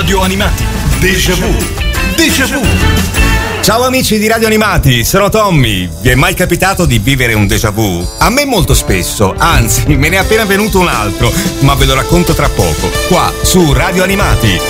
Radio Animati. Déjà vu. Déjà vu. Ciao amici di Radio Animati, sono Tommy. Vi è mai capitato di vivere un déjà vu? A me molto spesso, anzi me ne è appena venuto un altro, ma ve lo racconto tra poco, qua su Radio Animati.